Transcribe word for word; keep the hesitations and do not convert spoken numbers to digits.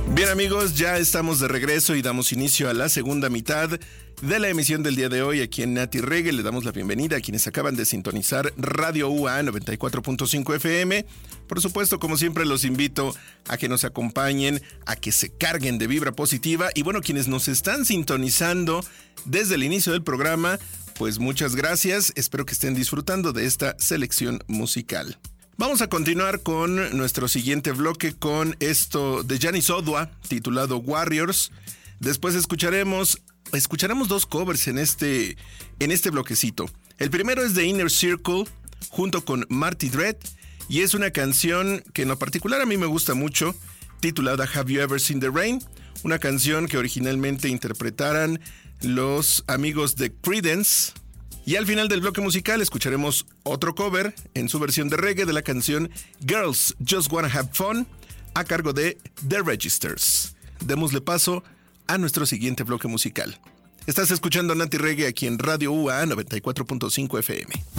Bien amigos, ya estamos de regreso y damos inicio a la segunda mitad de la emisión del día de hoy aquí en Nati Reggae. Le damos la bienvenida a quienes acaban de sintonizar Radio U A noventa y cuatro punto cinco F M. Por supuesto, como siempre, los invito a que nos acompañen, a que se carguen de vibra positiva. Y bueno, quienes nos están sintonizando desde el inicio del programa, pues muchas gracias. Espero que estén disfrutando de esta selección musical. Vamos a continuar con nuestro siguiente bloque con esto de Janis Odwa, titulado Warriors. Después escucharemos, escucharemos dos covers en este, en este bloquecito. El primero es de Inner Circle, junto con Marty Dread, y es una canción que en lo particular a mí me gusta mucho, titulada Have You Ever Seen the Rain? Una canción que originalmente interpretaran los amigos de Creedence. Y al final del bloque musical escucharemos otro cover en su versión de reggae de la canción Girls Just Wanna Have Fun a cargo de The Registers. Démosle paso a nuestro siguiente bloque musical. Estás escuchando Nati Reggae aquí en Radio U A noventa y cuatro punto cinco F M.